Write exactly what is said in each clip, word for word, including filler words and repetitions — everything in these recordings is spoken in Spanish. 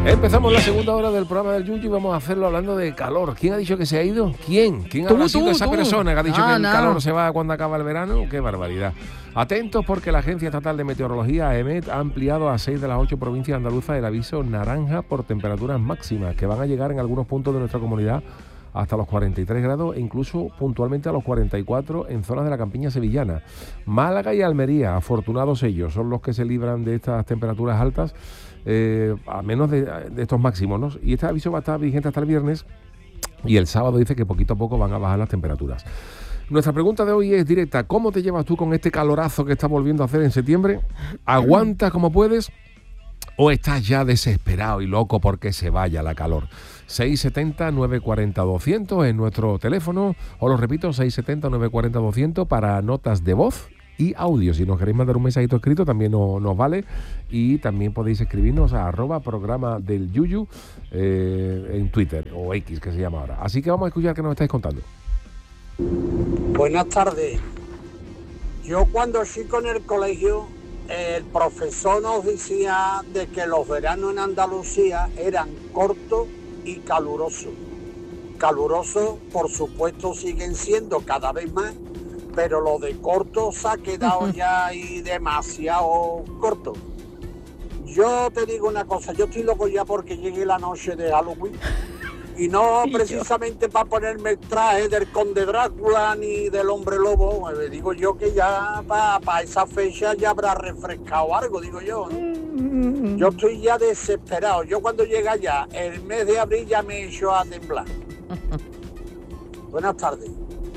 Empezamos la segunda hora del programa del Yuyu y vamos a hacerlo hablando de calor. ¿Quién ha dicho que se ha ido? ¿Quién? ¿Quién habrá Tú, sido tú, esa tú. persona que ha dicho No, que el no. calor se va cuando acaba el verano? ¡Qué barbaridad! Atentos porque la Agencia Estatal de Meteorología, A E M E T, ha ampliado a seis de las ocho provincias andaluzas el aviso naranja por temperaturas máximas que van a llegar en algunos puntos de nuestra comunidad hasta los cuarenta y tres grados e incluso puntualmente a los cuarenta y cuatro en zonas de la campiña sevillana. Málaga y Almería, afortunados ellos, son los que se libran de estas temperaturas altas, eh, a menos de, de estos máximos, ¿no? Y este aviso va a estar vigente hasta el viernes y el sábado dice que poquito a poco van a bajar las temperaturas. Nuestra pregunta de hoy es directa. ¿Cómo te llevas tú con este calorazo que está volviendo a hacer en septiembre? ¿Aguantas como puedes? ¿O estás ya desesperado y loco porque se vaya la calor? seis setenta, nueve cuarenta, doscientos es nuestro teléfono. Os lo repito, seis setenta, nueve cuarenta, doscientos para notas de voz y audio. Si nos queréis mandar un mensajito escrito también no, nos vale. Y también podéis escribirnos a arroba programa del Yuyu eh, en Twitter o X que se llama ahora. Así que vamos a escuchar qué nos estáis contando. Buenas tardes. Yo cuando chico en el colegio, el profesor nos decía de que los veranos en Andalucía eran cortos y calurosos. Calurosos, por supuesto, siguen siendo cada vez más, pero lo de corto se ha quedado ya ahí demasiado corto. Yo te digo una cosa, yo estoy loco ya porque llegue la noche de Halloween. Y no precisamente para ponerme el traje del Conde Drácula ni del Hombre Lobo. Me digo yo que ya para pa esa fecha ya habrá refrescado algo, digo yo, ¿no? Yo estoy ya desesperado. Yo cuando llega ya el mes de abril ya me he hecho a temblar. Buenas tardes.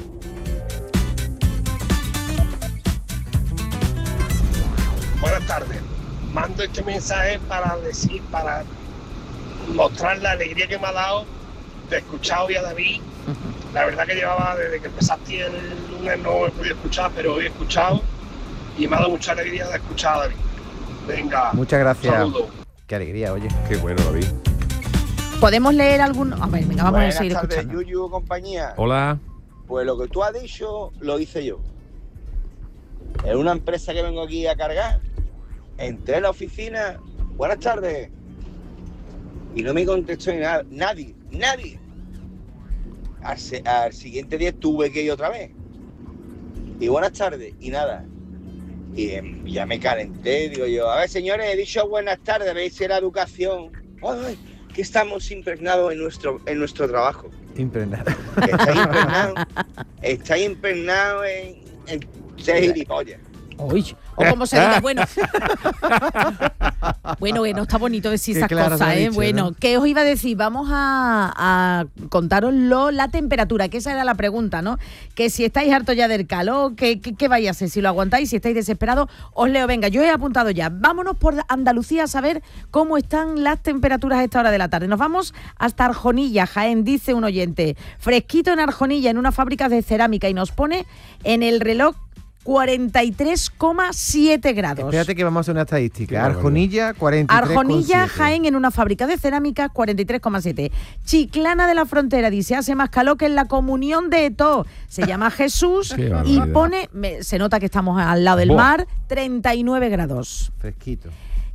Buenas tardes. Mando este mensaje para decir, para mostrar la alegría que me ha dado de escuchar hoy a David. La verdad que llevaba desde que empezaste el lunes no he podido escuchar, pero hoy he escuchado y me ha dado mucha alegría de escuchar a David. Venga, muchas gracias. Saludos. Qué alegría, oye. Qué bueno, David. ¿Podemos leer algún...? A ver, venga, vamos Buenas a seguir tardes, escuchando. Yuyu, compañía. Hola. Pues lo que tú has dicho, lo hice yo. En una empresa que vengo aquí a cargar, entré en la oficina, buenas tardes, y no me contestó ni nada, nadie, nadie. Al, se, al siguiente día tuve que ir otra vez. Y buenas tardes, y nada. Y eh, ya me calenté, digo yo, a ver señores, he dicho buenas tardes, veis si era educación. Ay, que estamos impregnados en nuestro, en nuestro trabajo. Impregnado. Estáis impregnados, estáis impregnados en, en ser gilipollas. Uy, o como se diga, bueno. Bueno, que no está bonito decir Qué esas claro cosas, se ha ¿eh? dicho, Bueno, ¿no? ¿qué os iba a decir? Vamos a, a contároslo la temperatura, que esa era la pregunta, ¿no? Que si estáis hartos ya del calor, ¿qué, qué, qué vais a hacer? Si lo aguantáis, si estáis desesperados, os leo. Venga, yo he apuntado ya. Vámonos por Andalucía a saber cómo están las temperaturas a esta hora de la tarde. Nos vamos hasta Arjonilla, Jaén, dice un oyente. Fresquito en Arjonilla, en una fábrica de cerámica, y nos pone en el reloj cuarenta y tres coma siete grados. Espérate que vamos a hacer una estadística. Qué barbaridad. Arjonilla, cuarenta y tres coma siete. Arjonilla, Jaén, en una fábrica de cerámica, cuarenta y tres coma siete. Chiclana de la Frontera, dice, hace más calor que en la comunión de Eto. Se llama Jesús Qué y barbaridad. pone, me- se nota que estamos al lado del Buah. mar, treinta y nueve grados. Fresquito.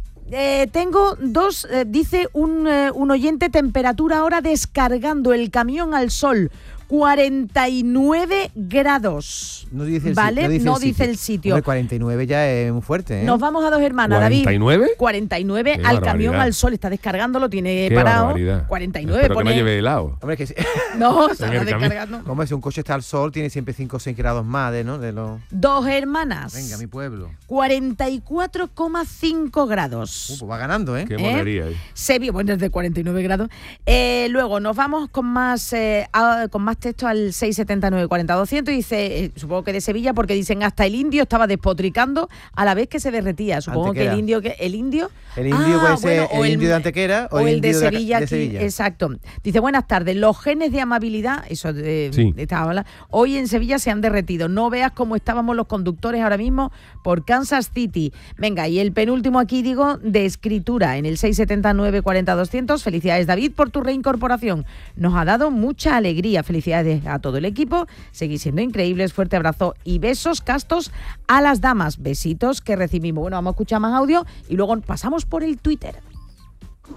Eh, tengo dos, eh, dice un, eh, un oyente, temperatura ahora descargando el camión al sol, cuarenta y nueve grados. No dice el, ¿Vale? si- no dice No el dice sitio. el sitio. Hombre, cuarenta y nueve ya es muy fuerte, ¿eh? Nos vamos a dos hermanas, ¿cuarenta y nueve? David. cuarenta y nueve Qué al barbaridad. camión al sol, está descargando, lo tiene Qué parado. barbaridad. cuarenta y nueve, Espero pone. que no lleve helado. Hombre, que si, No, se En está el camión. descargando. hombre, si un coche está al sol, tiene siempre cinco o seis grados más de, ¿no? De los... Dos hermanas. Venga, mi pueblo. cuarenta y cuatro coma cinco grados. Uh, pues va ganando, ¿eh? Qué ¿Eh? monería. ¿eh? Sevilla, bueno, desde cuarenta y nueve grados. Eh, luego nos vamos con más eh, a- con más texto al seis setenta y nueve cuarenta doscientos. Dice, eh, supongo que de Sevilla, porque dicen hasta el indio estaba despotricando a la vez que se derretía. Supongo Antequera. que el indio que el indio. El indio puede ser bueno, o el indio de Antequera o el el de indio de la- Sevilla. de aquí, Sevilla. exacto. Dice, buenas tardes. Los genes de amabilidad, eso de, Sí. de esta habla, hoy en Sevilla se han derretido. No veas cómo estábamos los conductores ahora mismo por Kansas City. Venga, y el penúltimo aquí, digo, de escritura, en el seis setenta y nueve cuarenta doscientos. Felicidades, David, por tu reincorporación. Nos ha dado mucha alegría. Felicidades a todo el equipo. Seguís siendo increíbles. Fuerte abrazo y besos castos a las damas. Besitos que recibimos. Bueno, vamos a escuchar más audio y luego pasamos por el Twitter.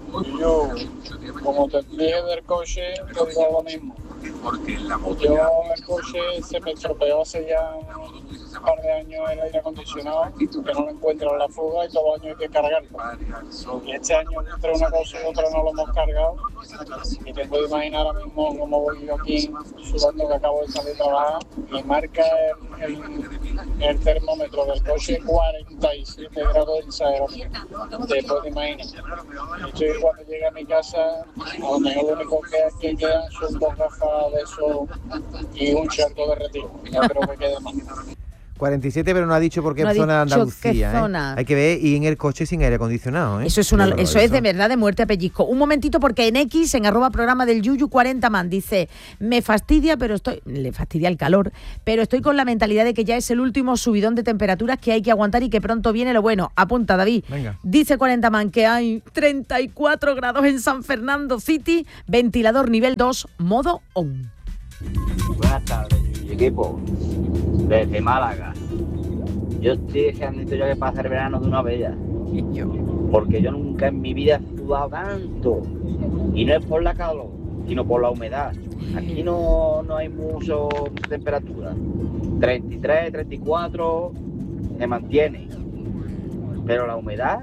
Yo, como te dije del coche, te digo lo mismo. Yo, el coche se me estropeó hace ya un par de años el aire acondicionado, que no lo encuentro en la fuga y todos los años hay que cargarlo. Y este año entre una cosa y otra no lo hemos cargado. Y te puedo imaginar ahora mismo cómo voy yo aquí sudando que acabo de salir a trabajar y marca el, el, el termómetro del coche cuarenta y siete grados de exageración. Te puedo imaginar. Estoy cuando llegue a mi casa, a lo mejor lo único que, que quedan son dos gafas de eso y un charco de retiro. No creo que quede más. cuarenta y siete, pero no ha dicho por qué No ha zona de dicho Andalucía. qué ¿eh? zona. Hay que ver, y en el coche sin aire acondicionado. ¿eh? Eso es una, Qué eso es de barbaridad. verdad de muerte a pellizco. Un momentito, porque en X, en arroba programa del Yuyu cuarenta man, dice, me fastidia, pero estoy, le fastidia el calor, pero estoy con la mentalidad de que ya es el último subidón de temperaturas que hay que aguantar y que pronto viene lo bueno. Apunta, David. Venga. Dice cuarenta man que hay treinta y cuatro grados en San Fernando City, ventilador nivel dos, modo on. Buenas tardes, equipo. Desde Málaga. Yo estoy deseando ya que pase el verano de una vez ya. Porque yo nunca en mi vida he sudado tanto. Y no es por la calor, sino por la humedad. Aquí no, no hay mucho, mucha temperatura. treinta y tres, treinta y cuatro se mantiene. Pero la humedad,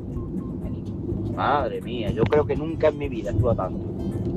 madre mía, yo creo que nunca en mi vida he sudado tanto.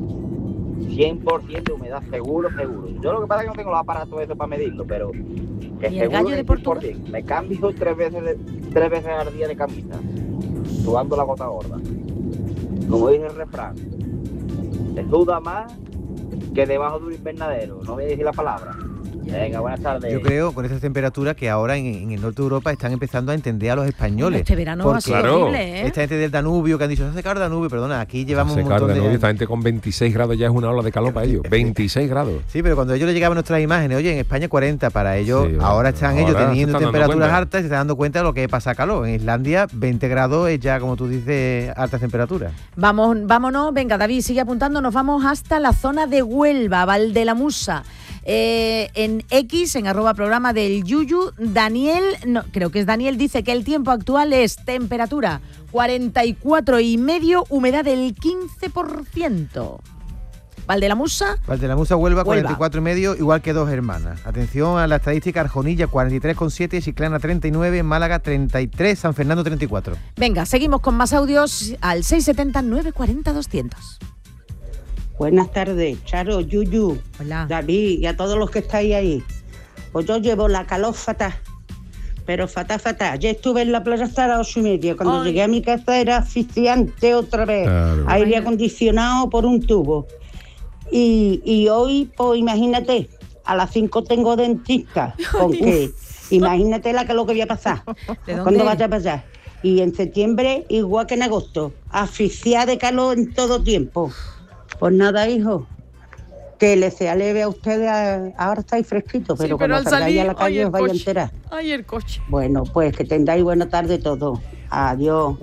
cien por ciento de humedad, seguro, seguro. Yo lo que pasa es que no tengo los aparatos eso para medirlo, pero que ¿Y el seguro gallo que de cien por Portugal? ciento. Me cambio tres veces, de- tres veces al día de camisa, sudando la gota gorda. Como dice el refrán, se suda más que debajo de un invernadero. No voy a decir la palabra. Venga, buenas tardes. Yo creo, con estas temperaturas, que ahora en, en el norte de Europa están empezando a entender a los españoles. Este verano Porque ha sido Claro. horrible, ¿eh? esta gente del Danubio que han dicho, se hace calor Danubio, perdona, aquí llevamos Se un montón carga, de ¿no? años. Esta gente con veintiséis grados ya es una ola de calor para ellos. veintiséis grados. Sí, pero cuando ellos le llegaban nuestras imágenes, oye, en España cuarenta, para ellos, Sí, ahora están ahora ellos se teniendo están dando temperaturas cuenta. altas y se están dando cuenta de lo que es pasar calor. En Islandia, veinte grados es ya, como tú dices, altas temperaturas. Vamos, vámonos, venga, David, sigue apuntando, nos vamos hasta la zona de Huelva, Valdelamusa. Eh, en X, en arroba programa del Yuyu, Daniel, no, creo que es Daniel, dice que el tiempo actual es temperatura cuarenta y cuatro y medio, humedad del quince por ciento. Valdelamusa, Valdelamusa, Huelva, Huelva. cuarenta y cuatro y medio, igual que Dos Hermanas. Atención a la estadística: Arjonilla cuarenta y tres coma siete, Chiclana treinta y nueve, Málaga treinta y tres, San Fernando treinta y cuatro. venga, seguimos con más audios al seis setenta, nueve cuarenta, doscientos. Buenas tardes, Charo, Yuyu, Hola. David y a todos los que estáis ahí. Pues yo llevo la calor fatal, pero fatal, fatal. Ayer estuve en la playa hasta las ocho y media. Cuando Ay. llegué a mi casa era asfixiante otra vez. Claro. Aire Vaya. acondicionado por un tubo. Y, y hoy, pues imagínate, a las cinco tengo dentista. Con que, imagínate la calor que voy a pasar. ¿De dónde? Cuando vaya para allá. Y en septiembre, igual que en agosto, asfixiada de calor en todo tiempo. Pues nada, hijo, que le sea leve a ustedes. a- Ahora estáis fresquitos, pero, Sí, pero cuando al salgáis salir, a la ay, calle el os vais a coche. enterar. Ay, el coche. Bueno, pues que tengáis buena tarde todos. Adiós.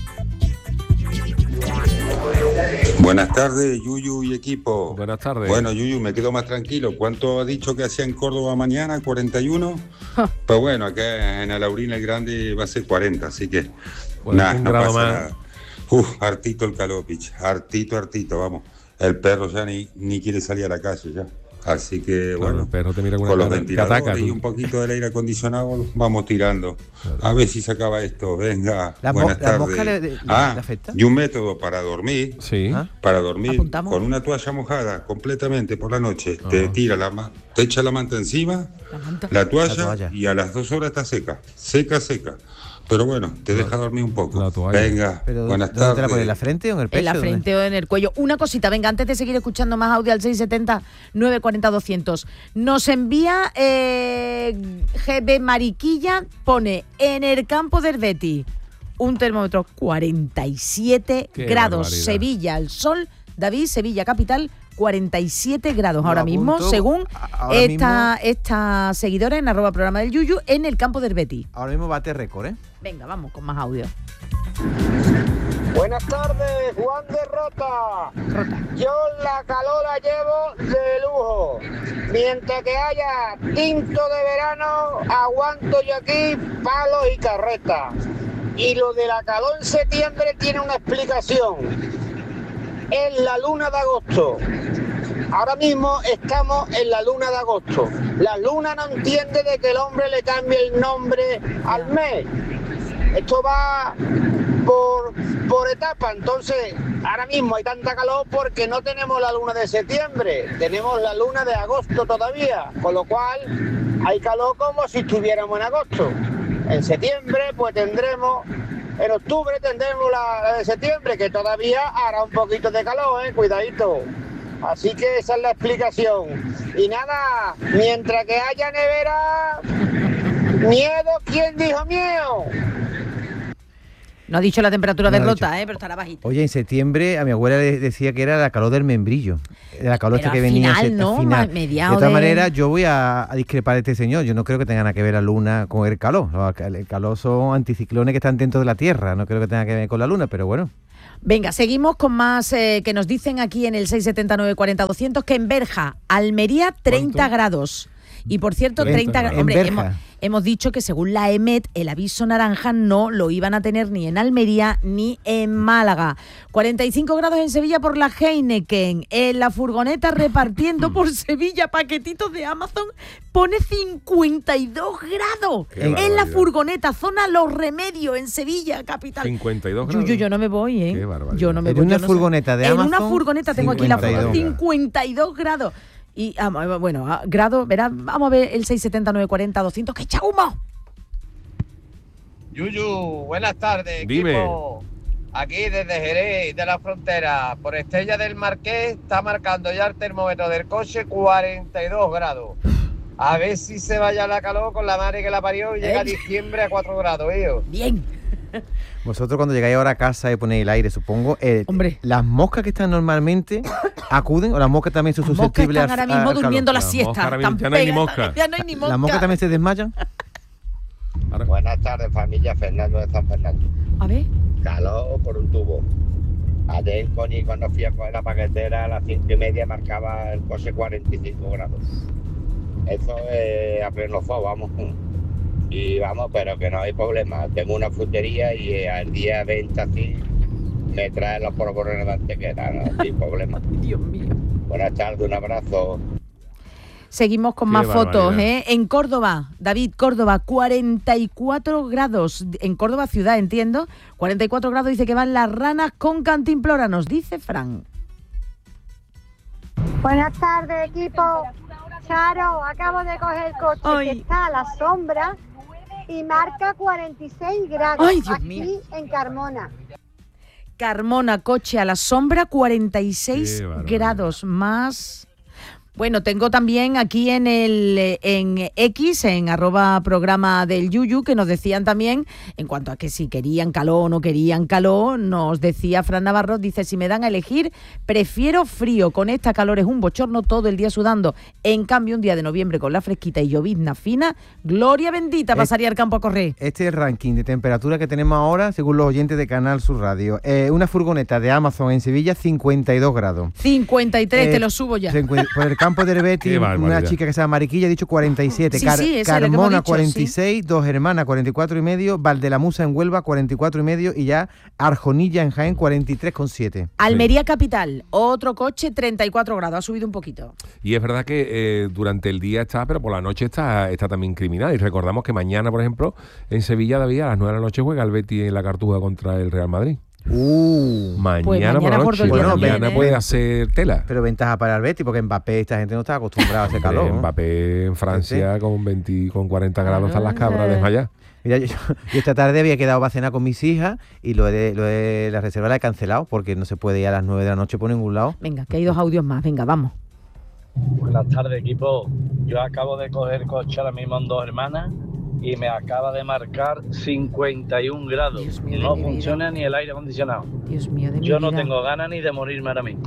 Buenas tardes, Yuyu y equipo. Buenas tardes. Bueno, Yuyu, me quedo más tranquilo. ¿Cuánto ha dicho que hacía en Córdoba mañana? ¿cuarenta y uno? Pues bueno, acá en Alaurín el Grande va a ser cuarenta, así que Bueno, nada, un no grado pasa más. nada. Uf, hartito el calor, pich. Hartito, hartito, vamos. El perro ya ni, ni quiere salir a la calle ya. Así que, Claro, bueno, el perro te mira con con una los cara que ventiladores ataca, y tú. un poquito del aire acondicionado vamos tirando. A ver si se acaba esto. Venga, ¿La buenas mo- la tardes. mosca le- le- ah, le afecta? y un método para dormir. Sí. ¿Ah? Para dormir Apuntamos. con una toalla mojada completamente por la noche. Ah. Te tira la ma- te echa la manta encima, La manta. la toalla, La toalla. y a las dos horas está seca. Seca, seca. Pero bueno, te deja dormir un poco. La toalla. Venga, Pero, buenas ¿dónde te la tardes. pones? ¿En la frente o en el pecho? En la ¿Dónde? frente o en el cuello. Una cosita, venga, antes de seguir escuchando más audio al seis setenta, nueve cuarenta, doscientos. Nos envía eh, G B Mariquilla, pone en el campo del Betis un termómetro cuarenta y siete Qué grados. barbaridad. Sevilla, el sol, David, Sevilla capital, cuarenta y siete grados Lo ahora mismo, apunto. según A- ahora esta, esta seguidora en arroba programa del Yuyu, en el campo del Betis. Ahora mismo bate récord, ¿eh? Venga, vamos con más audio. Buenas tardes, Juan de Rota. Yo la calor la llevo de lujo. Mientras que haya tinto de verano, aguanto yo aquí palos y carretas. Y lo de la calor en septiembre tiene una explicación. Es la luna de agosto. Ahora mismo estamos en la luna de agosto. La luna no entiende de que el hombre le cambie el nombre al mes. Esto va por, por etapas. Entonces, ahora mismo hay tanta calor porque no tenemos la luna de septiembre. Tenemos la luna de agosto todavía. Con lo cual, hay calor como si estuviéramos en agosto. En septiembre, pues tendremos... En octubre tendremos la de septiembre, que todavía hará un poquito de calor, ¿eh? Cuidadito. Así que esa es la explicación. Y nada, mientras que haya nevera, miedo, ¿quién dijo miedo? No ha dicho la temperatura No de ha Rota, dicho. ¿eh? Pero estará bajita. Oye, en septiembre a mi abuela le decía que era la calor del membrillo. La calor Pero esta que al venía final, en ¿no? final. Ma- mediado De todas de- maneras, yo voy a, a discrepar de este señor. Yo no creo que tenga nada que ver la luna con el calor. El calor son anticiclones que están dentro de la Tierra. No creo que tenga que ver con la luna, pero bueno. Venga, seguimos con más eh, que nos dicen aquí en el seis siete nueve cuatro cero doscientos que en Berja, Almería, treinta grados. Y por cierto, treinta grados. En Hombre, Berja. hemos, hemos dicho que según la E M E T, el aviso naranja no lo iban a tener ni en Almería ni en Málaga. cuarenta y cinco grados en Sevilla por la Heineken. En la furgoneta repartiendo por Sevilla paquetitos de Amazon pone cincuenta y dos grados. Qué En la barbaridad. furgoneta, zona Los Remedios, en Sevilla, capital. cincuenta y dos Yo, grados. yo, yo no me voy, ¿eh? Qué barbaridad. Yo no me En voy. una yo no sé. furgoneta de En Amazon, una furgoneta tengo aquí la foto. cincuenta y dos. cincuenta y dos grados. Y ah, bueno, ah, grado, verás, vamos a ver el seis siete nueve cuatro cero doscientos, que echa humo. Yuyu, buenas tardes, Dime. equipo. Aquí desde Jerez de la Frontera, por Estella del Marqués, está marcando ya el termómetro del coche cuarenta y dos grados. A ver si se vaya la calor con la madre que la parió y llega a diciembre a cuatro grados, hijo. Bien. Vosotros cuando llegáis ahora a casa y ponéis el aire, supongo, eh, Hombre. las moscas que están normalmente acuden o las moscas también son Las moscas susceptibles están al- ahora mismo al calor? durmiendo la Las siesta. moscas ahora mismo Están ya no hay ni pegadas, mosca. Ya no hay ni mosca. ¿Las moscas también se desmayan? Buenas tardes, familia Fernando de San Fernando. A ver. Calor por un tubo. Ayer en Coñi, cuando fui a coger la paquetera, a las cinco y media marcaba el coche cuarenta y cinco grados. Eso es a pleno fuego, vamos. Y vamos, pero que no hay problema. Tengo una frutería y eh, al día veinte así me traen los polvorones de antequera, no hay problema. Dios mío. Buenas tardes, un abrazo. Seguimos con Qué más fotos, barbaridad. ¿eh? En Córdoba, David, Córdoba, cuarenta y cuatro grados. En Córdoba ciudad, entiendo. cuarenta y cuatro grados, dice que van las ranas con cantimplora, nos dice Fran. Buenas tardes, equipo. Charo, acabo de coger el coche Ay. que está a la sombra y marca cuarenta y seis grados. Ay, Dios aquí mío. en Carmona. Carmona, coche a la sombra, cuarenta y seis Qué barbaridad. grados más. Bueno, tengo también aquí en el eh, en X, en arroba programa del Yuyu, que nos decían también, en cuanto a que si querían calor o no querían calor, nos decía Fran Navarro, dice, si me dan a elegir, prefiero frío, con esta calor es un bochorno todo el día sudando. En cambio, un día de noviembre con la fresquita y llovizna fina, gloria bendita, pasaría al campo a correr. Este es el ranking de temperatura que tenemos ahora, según los oyentes de Canal Sur Radio. Eh, una furgoneta de Amazon en Sevilla, cincuenta y dos grados. cincuenta y tres, Eh, te lo subo ya. se encuentra- por el campo de Herbeti, Qué una barbaridad. chica que se llama Mariquilla ha dicho cuarenta y siete. Sí, Car- sí, esa es la que hemos Carmona dicho, cuarenta y seis, Dos Hermanas cuarenta y cuatro y medio, Valdelamusa en Huelva cuarenta y cuatro y medio y ya Arjonilla en Jaén cuarenta y tres coma siete. Almería capital, otro coche, treinta y cuatro grados, ha subido un poquito. Y es verdad que eh, durante el día está, pero por la noche está, está también criminal. Y recordamos que mañana, por ejemplo, en Sevilla, David, a las nueve de la noche juega el Betis en la Cartuja contra el Real Madrid. Uh, Mañana, Pues mañana por la gordo noche. el día Bueno, también, mañana ¿eh? puede hacer tela. pero ventaja para el Betis porque Mbappé, esta gente no está acostumbrada a ese calor. ¿no? Mbappé en Francia con veinte, con cuarenta grados están las cabras desmayadas. Mira, yo, yo esta tarde había quedado para cenar con mis hijas y lo de, lo de la reserva la he cancelado porque no se puede ir a las nueve de la noche por ningún lado. Venga, que hay dos audios más, venga, vamos. Buenas tardes, equipo. Yo acabo de coger coche ahora mismo en Dos Hermanas y me acaba de marcar cincuenta y un grados. Dios mío de No mi vida. funciona ni el aire acondicionado. Dios mío de mi Yo no vida. tengo ganas ni de morirme ahora mismo.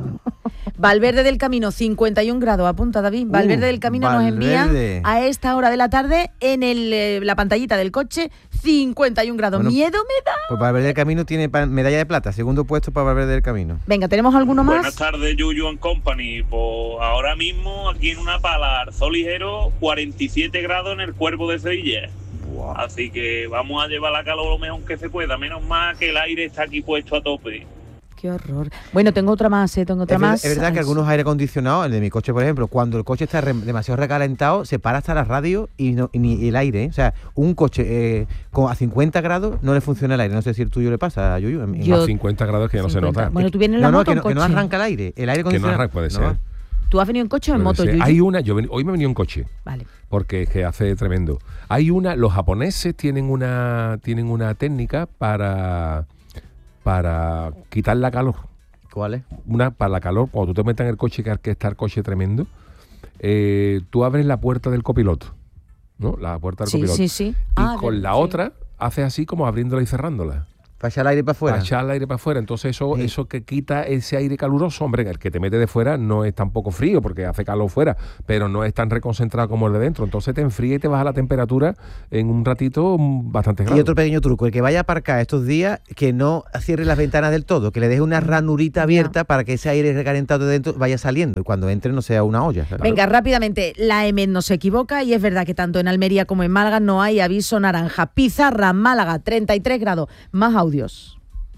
Valverde del Camino, cincuenta y un grados, apunta David. Valverde del Camino nos envía Valverde. a esta hora de la tarde en el, eh, la pantallita del coche, cincuenta y un grados. Bueno, Miedo me da. Pues Valverde del Camino tiene pa- medalla de plata, segundo puesto para Valverde del Camino. Venga, ¿tenemos alguno Buenas más? tardes, Yuyu and Company. Pues ahora mismo aquí en una pala, sol ligero, cuarenta y siete grados en el Cuervo de Sevilla. Así que vamos a llevar la calor lo mejor que se pueda. Menos mal que el aire está aquí puesto a tope. Qué horror. Bueno, tengo otra más, ¿eh? Tengo otra es más. Ver, es verdad que algunos aire acondicionados, el de mi coche, por ejemplo, cuando el coche está re, demasiado recalentado, se para hasta la radio y, no, y ni el aire. ¿eh? O sea, un coche eh, con, a cincuenta grados no le funciona el aire. No sé si el tuyo le pasa, Yuyu. Yo, a cincuenta grados que ya no se nota. Bueno, tú vienes en la no, moto no, que, no coche. que no arranca el aire. El aire acondicionado. Que no arranca, puede ser. No. ¿Tú has venido en coche o en puede moto, ser. Yuyu? Hay una, yo ven, hoy me he venido en coche. Vale. Porque es que hace tremendo. Hay una, los japoneses tienen una, tienen una técnica para, para quitar la calor. ¿Cuál es? Una para la calor, cuando tú te metas en el coche, que está el coche tremendo, eh, tú abres la puerta del copiloto, ¿no? La puerta del sí, copiloto. Sí, sí, Y ah, con bien, la sí. otra haces así como abriéndola y cerrándola. Para echar el aire para afuera. Para echar el aire para afuera. Entonces eso, Sí. eso que quita ese aire caluroso, hombre, el que te mete de fuera no es tampoco frío porque hace calor fuera, pero no es tan reconcentrado como el de dentro. Entonces te enfría y te baja la temperatura en un ratito bastante grande. Y otro pequeño truco, el que vaya a aparcar estos días, que no cierre las ventanas del todo, que le deje una ranurita abierta para que ese aire recalentado de dentro vaya saliendo y cuando entre no sea una olla. Claro. Venga, rápidamente, la E M E T no se equivoca y es verdad que tanto en Almería como en Málaga no hay aviso naranja. Pizarra, Málaga, treinta y tres grados. Más audios.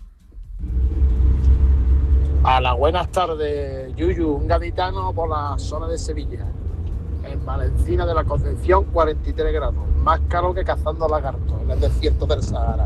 A las buenas tardes, Yuyu, un gaditano por la zona de Sevilla. En Valencina de la Concepción, cuarenta y tres grados. Más caro que cazando lagartos en el desierto del Sahara.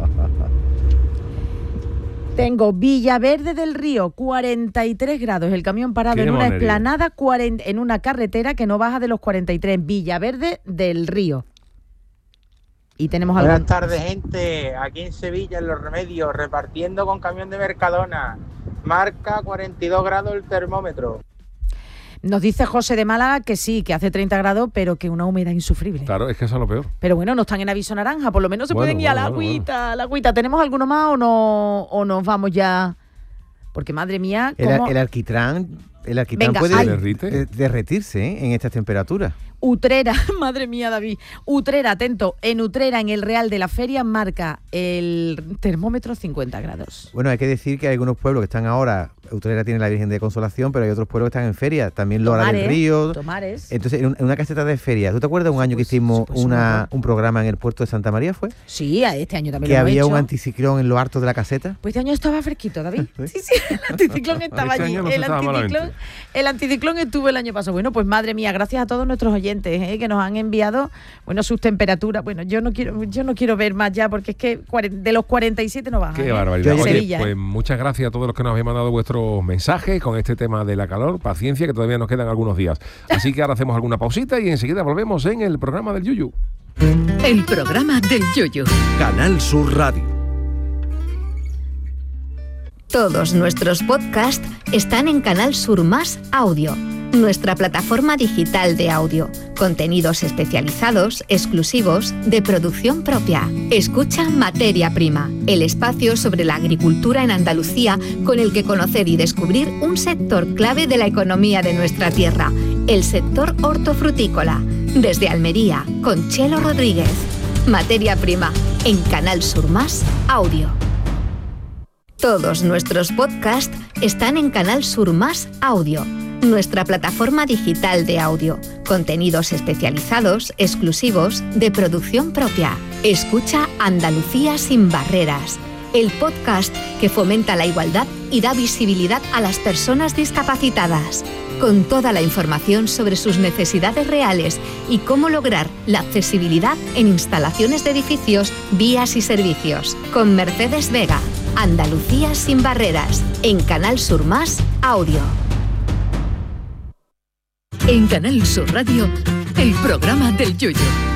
Tengo Villaverde del Río, cuarenta y tres grados. El camión parado en una explanada cuarenta, en una carretera que no baja de los cuarenta y tres. Villaverde del Río. Y tenemos algo. Buenas tardes, gente. Aquí en Sevilla, en Los Remedios, repartiendo con camión de Mercadona. Marca cuarenta y dos grados el termómetro. Nos dice José de Málaga que sí, que hace treinta grados, pero que una humedad insufrible. Claro, es que eso es lo peor. Pero bueno, no están en aviso naranja, por lo menos se Bueno, pueden ir bueno, a la bueno, agüita, bueno. a la agüita. ¿Tenemos alguno más o no o nos vamos ya? Porque madre mía, ¿cómo? El, el alquitrán, el alquitrán Venga, puede ay. derrite. derretirse ¿eh? en estas temperaturas. Utrera, madre mía, David. Utrera, atento, en Utrera, en el Real de la Feria, marca el termómetro cincuenta grados. Bueno, hay que decir que hay algunos pueblos que están ahora, Utrera tiene la Virgen de Consolación, pero hay otros pueblos que están en feria, también Lora Tomares, del Río. Tomares. Entonces, en una caseta de feria, ¿tú te acuerdas un año que hicimos pues, una, un programa en el puerto de Santa María, fue? Sí, este año también Que lo hemos había hecho. un anticiclón en lo harto de la caseta. Pues este año estaba fresquito, David. Sí, sí, el anticiclón estaba Este allí. año no se el, estaba anticiclón, malamente. el anticiclón estuvo el año pasado. Bueno, pues madre mía, gracias a todos nuestros oyentes ¿eh? que nos han enviado, bueno, sus temperaturas. Bueno, yo no quiero, yo no quiero ver más ya, porque es que de los cuarenta y siete no bajan. Qué ¿eh? barbaridad. En Oye, Sevilla, pues ¿eh? muchas gracias a todos los que nos habéis mandado vuestros mensajes con este tema de la calor. Paciencia, que todavía nos quedan algunos días. Así que ahora hacemos alguna pausita y enseguida volvemos en el programa del Yuyu. El programa del Yuyu. Canal Sur Radio. Todos nuestros podcasts están en Canal Sur Más Audio, nuestra plataforma digital de audio. Contenidos especializados, exclusivos, de producción propia. Escucha Materia Prima, el espacio sobre la agricultura en Andalucía con el que conocer y descubrir un sector clave de la economía de nuestra tierra, el sector hortofrutícola. Desde Almería, con Chelo Rodríguez. Materia Prima, en Canal Sur Más Audio. Todos nuestros podcasts están en Canal Sur Más Audio, nuestra plataforma digital de audio. Contenidos especializados, exclusivos, de producción propia. Escucha Andalucía sin barreras, el podcast que fomenta la igualdad y da visibilidad a las personas discapacitadas, con toda la información sobre sus necesidades reales y cómo lograr la accesibilidad en instalaciones de edificios, vías y servicios. Con Mercedes Vega. Andalucía sin barreras, en Canal Sur Más Audio. En Canal Sur Radio, el programa del Yuyu.